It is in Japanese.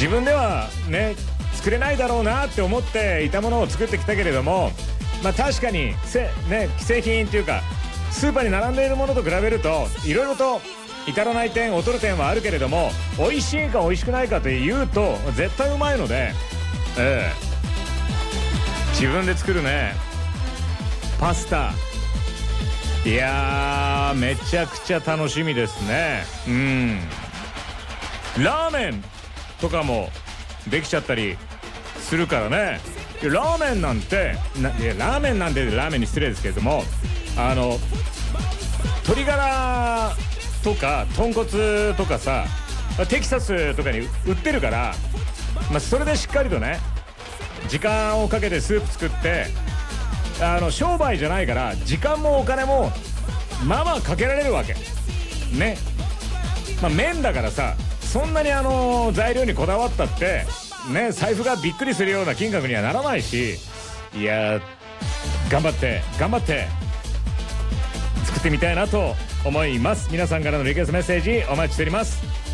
自分ではね作れないだろうなって思っていたものを作ってきたけれども、まあ確かに既製品っていうかスーパーに並んでいるものと比べるといろいろと至らない点劣る点はあるけれども、美味しいか美味しくないかというと絶対うまいので、自分で作るねパスタ、いやーめちゃくちゃ楽しみですね。ラーメンとかもできちゃったりするからね。ラーメンなんてラーメンに失礼ですけれども、鶏ガラとか豚骨とかさ、テキサスとかに売ってるから、まあ、それでしっかりとね時間をかけてスープ作って、商売じゃないから時間もお金もまあまあかけられるわけね。まあ麺だからさ、そんなに材料にこだわったってね財布がびっくりするような金額にはならないし、いや頑張って作ってみたいなと思います。皆さんからのリクエストメッセージお待ちしております。